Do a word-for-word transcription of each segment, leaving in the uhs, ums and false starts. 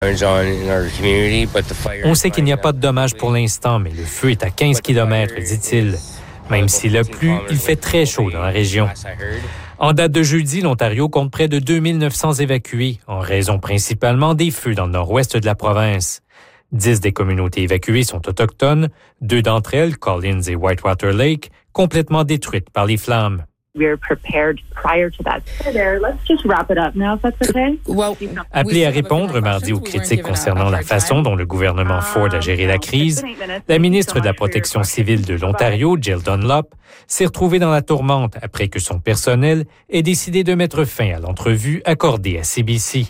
On sait qu'il n'y a pas de dommages pour l'instant, mais le feu est à quinze kilomètres, dit-il. Même s'il a plu, il fait très chaud dans la région. En date de jeudi, l'Ontario compte près de deux mille neuf cents évacués, en raison principalement des feux dans le nord-ouest de la province. Dix des communautés évacuées sont autochtones, deux d'entre elles, Collins et Whitewater Lake, complètement détruites par les flammes. We're prepared prior to that. Hey there, let's just wrap it up now, if that's okay. Appelée à répondre mardi aux critiques concernant la façon dont le gouvernement Ford a géré la crise, la ministre de la Protection civile de l'Ontario, Jill Dunlop, s'est retrouvée dans la tourmente après que son personnel ait décidé de mettre fin à l'entrevue accordée à C B C.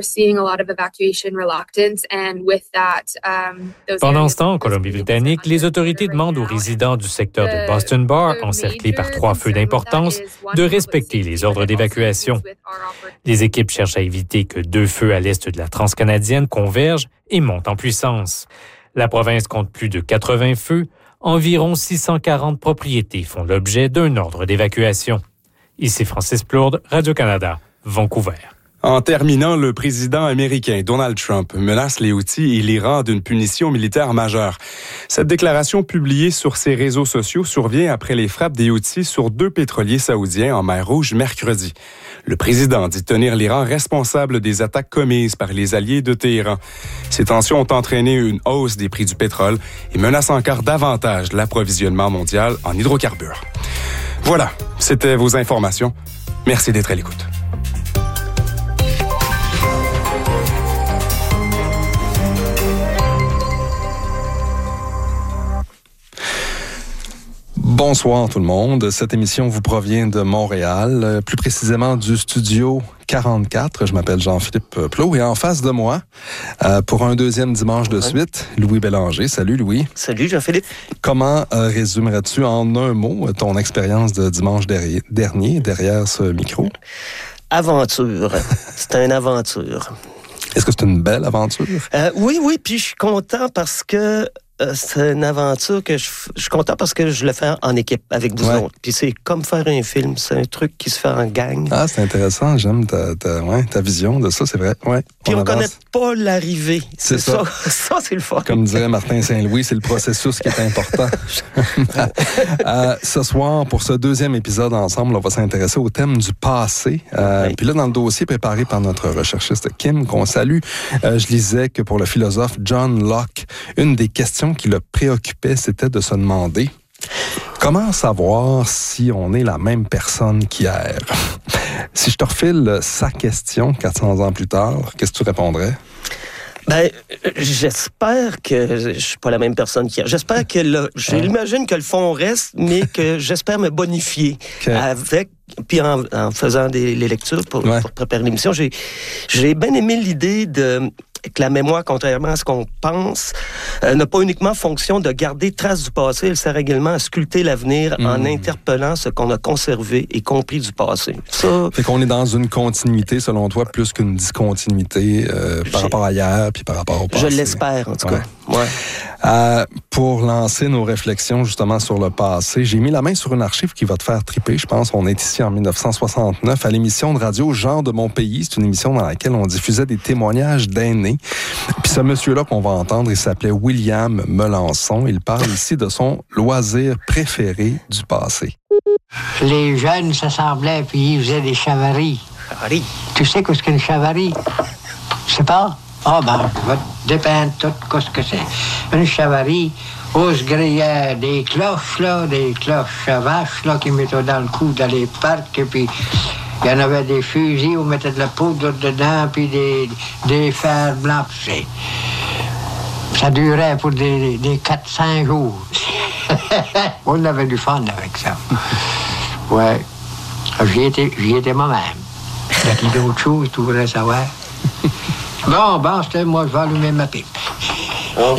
Pendant ce temps, en Colombie-Britannique, les autorités demandent aux résidents du secteur de Boston Bar, encerclés par trois feux d'importance, de respecter les ordres d'évacuation. Les équipes cherchent à éviter que deux feux à l'est de la transcanadienne convergent et montent en puissance. La province compte plus de quatre-vingts feux. Environ six cent quarante propriétés font l'objet d'un ordre d'évacuation. Ici Francis Plourde, Radio-Canada, Vancouver. En terminant, le président américain Donald Trump menace les Houthis et l'Iran d'une punition militaire majeure. Cette déclaration publiée sur ses réseaux sociaux survient après les frappes des Houthis sur deux pétroliers saoudiens en mer Rouge mercredi. Le président dit tenir l'Iran responsable des attaques commises par les alliés de Téhéran. Ces tensions ont entraîné une hausse des prix du pétrole et menacent encore davantage l'approvisionnement mondial en hydrocarbures. Voilà, c'était vos informations. Merci d'être à l'écoute. Bonsoir tout le monde. Cette émission vous provient de Montréal, plus précisément du studio quarante-quatre. Je m'appelle Jean-Philippe Plot et en face de moi, euh, pour un deuxième dimanche de suite, Louis Bélanger. Salut Louis. Salut Jean-Philippe. Comment euh, résumerais-tu en un mot ton expérience de dimanche derrière, dernier derrière ce micro? Aventure. C'était une aventure. Est-ce que c'est une belle aventure? Euh, oui, oui, puis je suis content parce que euh, c'est une aventure que je, je suis content parce que je le fais en équipe avec vous ouais. autres. Puis c'est comme faire un film, c'est un truc qui se fait en gang. Ah, c'est intéressant, j'aime ta, ta, ouais, ta vision de ça, c'est vrai. Ouais, puis on ne connaît avance. pas l'arrivée. C'est, c'est ça. ça. Ça, c'est le fun. Comme dirait Martin Saint-Louis, c'est le processus qui est important. euh, ce soir, pour ce deuxième épisode ensemble, on va s'intéresser au thème du passé. Euh, oui. Puis là, dans le dossier préparé par notre recherchiste Kim, qu'on salue, euh, je lisais que pour le philosophe John Locke, une des questions qui le préoccupait, c'était de se demander comment savoir si on est la même personne qu'hier. Si je te refile sa question quatre cents ans plus tard, qu'est-ce que tu répondrais? Ben, j'espère que je suis pas la même personne qu'hier. J'espère que le, j'imagine que le fond reste, mais que j'espère me bonifier okay. avec, puis en, en faisant des, les lectures pour, ouais. pour préparer l'émission. J'ai, j'ai bien aimé l'idée de que la mémoire, contrairement à ce qu'on pense, euh, n'a pas uniquement fonction de garder trace du passé, elle sert également à sculpter l'avenir mmh. en interpellant ce qu'on a conservé et compris du passé. Ça, fait qu'on est dans une continuité, selon toi, plus qu'une discontinuité euh, par rapport à hier puis par rapport au passé. Je l'espère, en tout ouais. cas. Ouais. Euh, pour lancer nos réflexions justement sur le passé, j'ai mis la main sur une archive qui va te faire triper, je pense. On est ici en dix-neuf cent soixante-neuf à l'émission de radio Gens de mon pays. C'est une émission dans laquelle on diffusait des témoignages d'aînés. Puis ce monsieur-là qu'on va entendre, il s'appelait William Melançon. Il parle ici de son loisir préféré du passé. Les jeunes s'assemblaient puis ils faisaient des chavaries. Chavaries? Tu sais qu'est-ce qu'une chavarie? Tu sais pas? Ah oh, ben, je vais te dépeindre tout ce que c'est. Une chavarie, où se grillaient des cloches, là, des cloches vaches, là, qui mettaient dans le cou dans les parcs, et puis il y en avait des fusils où on mettait de la poudre dedans, puis des, des fers blancs. C'est... Ça durait pour des, des quatre à cinq jours. On avait du fun avec ça. Ouais. J'y étais, j'y étais moi-même. Il y a d'autres choses, tu voudrais savoir. Bon, bon, c'était moi, je vais allumer ma pipe. Oh.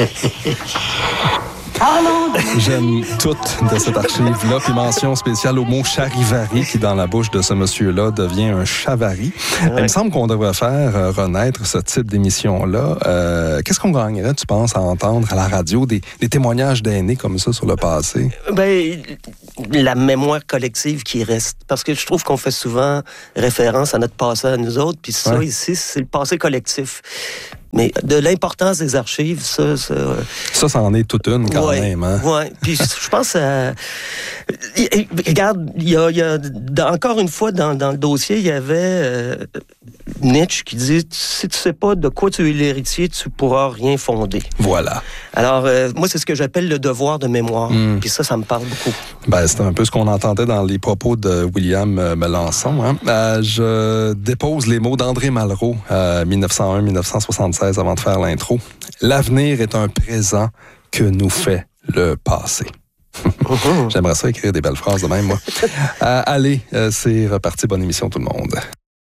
J'aime toute de cette archive-là, puis mention spéciale au mot charivari, qui dans la bouche de ce monsieur-là devient un chavari. Ouais. Il me semble qu'on devrait faire euh, renaître ce type d'émission-là. Euh, qu'est-ce qu'on gagnerait, tu penses, à entendre à la radio des, des témoignages d'aînés comme ça sur le passé? Ben, la mémoire collective qui reste. Parce que je trouve qu'on fait souvent référence à notre passé à nous autres, puis ça, ouais. ici, c'est le passé collectif. Mais de l'importance des archives, ça... Ça, ça, ça en est toute une quand ouais, même. Hein? Oui, puis je pense... Euh, regarde, il y a, y a encore une fois, dans, dans le dossier, il y avait euh, Nietzsche qui dit « Si tu sais pas de quoi tu es l'héritier, tu pourras rien fonder. » Voilà. Alors, euh, moi, c'est ce que j'appelle le devoir de mémoire. Mm. Puis ça, ça me parle beaucoup. Ben, c'est un peu ce qu'on entendait dans les propos de William Melançon. Hein? Euh, je dépose les mots d'André Malraux, euh, mille neuf cent un à mille neuf cent soixante-seize, avant de faire l'intro. L'avenir est un présent que nous fait le passé. Uh-huh. J'aimerais ça écrire des belles phrases de même, moi. euh, allez, euh, c'est reparti. Bonne émission, tout le monde.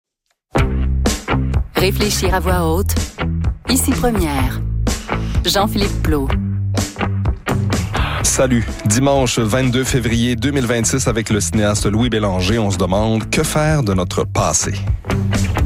Réfléchir à voix haute. Ici Première. Jean-Philippe Plot. Salut. Dimanche vingt-deux février deux mille vingt-six, avec le cinéaste Louis Bélanger, on se demande que faire de notre passé.